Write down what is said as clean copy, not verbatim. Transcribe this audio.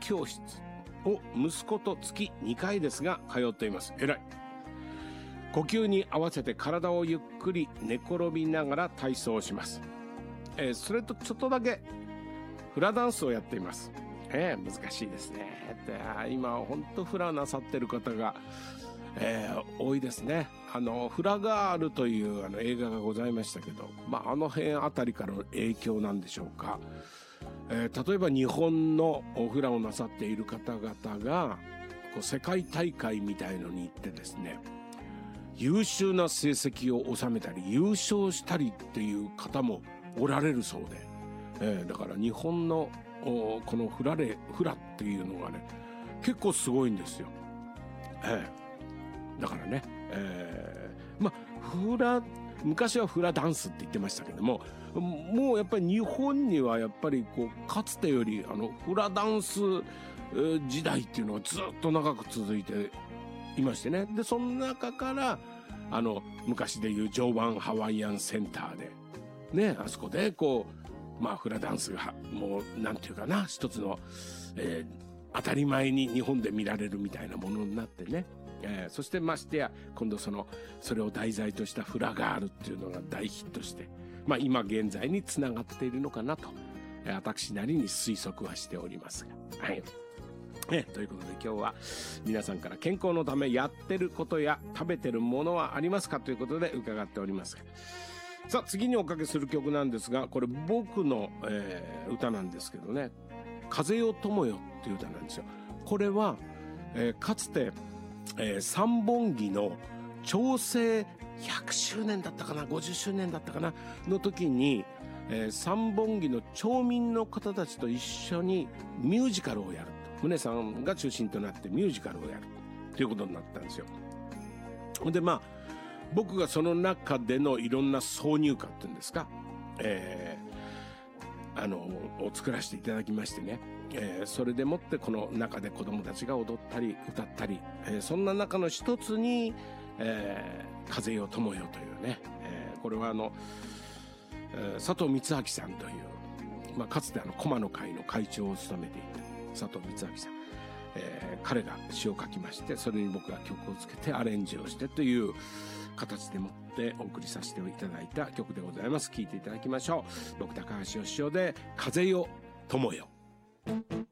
教室を息子と月2回ですが通っています。偉い。呼吸に合わせて体をゆっくり寝転びながら体操をします。それとちょっとだけフラダンスをやっています。難しいですね。今本当フラなさってる方が、多いですね。フラガールという映画がございましたけど、あの辺あたりからの影響なんでしょうか。例えば日本のフラをなさっている方々が世界大会みたいのに行ってですね、優秀な成績を収めたり優勝したりっていう方もおられるそうで、だから日本のこのフラっていうのがね結構すごいんですよ。だからね、昔はフラダンスって言ってましたけども、もうやっぱり日本にはやっぱりかつてよりフラダンス時代っていうのがずっと長く続いていましてね。でその中から昔でいう常磐ハワイアンセンターでね、あそこでフラダンスがもうなんていうかな、一つの、当たり前に日本で見られるみたいなものになってね、そしてましてや今度それを題材としたフラガールっていうのが大ヒットして、今現在につながっているのかなと、私なりに推測はしておりますが、はい。ということで今日は皆さんから健康のためやってることや食べてるものはありますかということで伺っておりますが、さあ次におかけする曲なんですが、これ僕の、歌なんですけどね、風よ友よっていう歌なんですよ。これは、かつて、三本木の町政100周年だったかな50周年だったかなの時に、三本木の町民の方たちと一緒にミュージカルをやると、宗さんが中心となってミュージカルをやるということになったんですよ。で僕がその中でのいろんな挿入歌っていうんですか、を作らせていただきましてね、それでもってこの中で子供たちが踊ったり歌ったり、そんな中の一つに、風よ友よというね、これは佐藤光明さんという、かつて駒の会の会長を務めていた佐藤光明さん、彼が詩を書きまして、それに僕が曲をつけてアレンジをしてという形でもってお送りさせていただいた曲でございます。聴いていただきましょう。僕高橋義雄で風よ友よ。